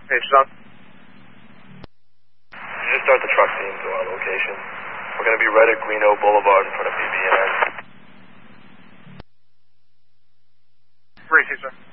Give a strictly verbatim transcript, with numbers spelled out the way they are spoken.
Hey, Sean. You just start the truck team to our location. We're going to be right at Greeno Boulevard in front of B B N. Great, sir.